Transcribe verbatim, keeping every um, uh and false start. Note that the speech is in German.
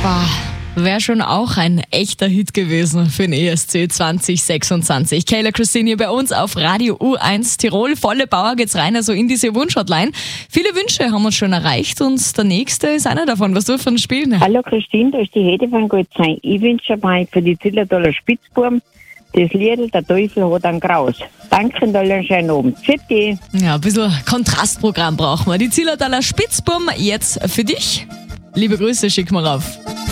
Wäre schon auch ein echter Hit gewesen für den E S C zwanzig sechsundzwanzig. Kayla Christine hier bei uns auf Radio U eins Tirol. Volle Power geht's rein, also in diese Wunschhotline. Viele Wünsche haben uns schon erreicht und der nächste ist einer davon. Was dürfen wir spielen? Hallo Christine, da ist die Hede von Gutsein. Ich wünsche mal für die Zillertaler Spitzbuben das Lied Der Teufel hat einen Graus. Danke und allen schönen Abend. Tschüssi. Ja, ein bisschen Kontrastprogramm brauchen wir. Die Zillertaler Spitzbuben jetzt für dich. Liebe Grüße, schick mal rauf.